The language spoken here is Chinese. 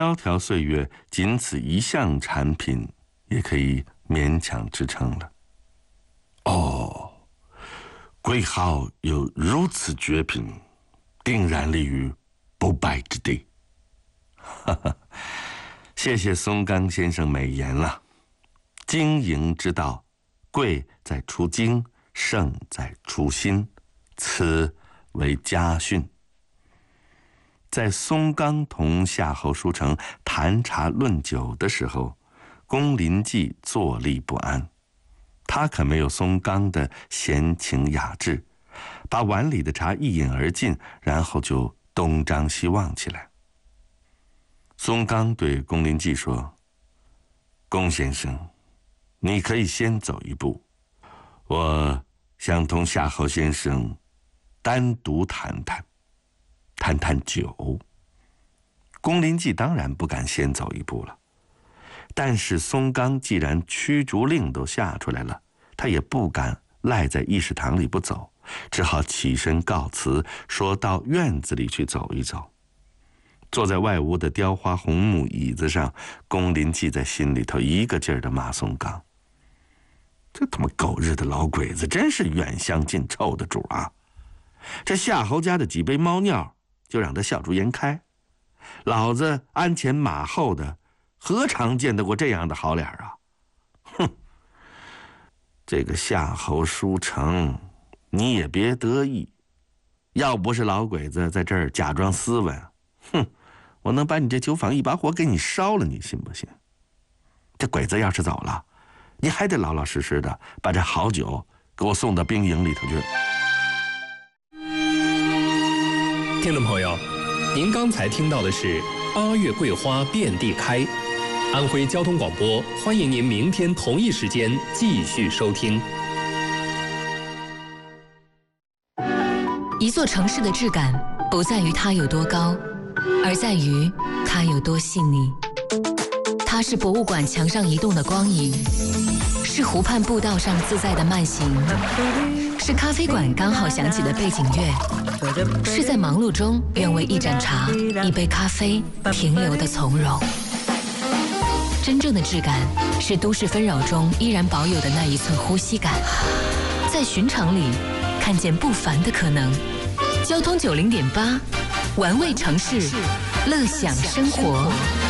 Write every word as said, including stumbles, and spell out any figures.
萧条岁月，仅此一项产品也可以勉强支撑了。哦，贵号有如此绝品，定然立于不败之地。哈哈，谢谢松冈先生美言了。经营之道，贵在出精，胜在出心，此为家训。在松冈同夏侯书成谈茶论酒的时候，宫林纪坐立不安。他可没有松冈的闲情雅致，把碗里的茶一饮而尽，然后就东张西望起来。松冈对宫林纪说：“宫先生，你可以先走一步，我想同夏侯先生单独谈谈。”谈谈酒。宫林纪当然不敢先走一步了，但是松冈既然驱逐令都下出来了，他也不敢赖在议事堂里不走，只好起身告辞，说到院子里去走一走。坐在外屋的雕花红木椅子上，宫林纪在心里头一个劲儿地骂松冈：“这他妈狗日的老鬼子，真是远香近臭的主啊！这夏侯家的几杯猫尿就让他笑逐颜开，老子鞍前马后的，何尝见得过这样的好脸啊！哼，这个夏侯书成，你也别得意，要不是老鬼子在这儿假装斯文，哼，我能把你这酒坊一把火给你烧了，你信不信？这鬼子要是走了，你还得老老实实的把这好酒给我送到兵营里头去。” 听众朋友，您刚才听到的是八月桂花遍地开。安徽交通广播欢迎您明天同一时间继续收听。 一座城市的质感不在于它有多高，而在于它有多细腻。它是博物馆墙上移动的光影，是湖畔步道上自在的慢行，是咖啡馆刚好响起的背景乐，是在忙碌中愿为一盏茶、一杯咖啡停留的从容。真正的质感是都市纷扰中依然保有的那一寸呼吸感，在寻常里看见不凡的可能。交通九零点八，玩味城市，乐享生活。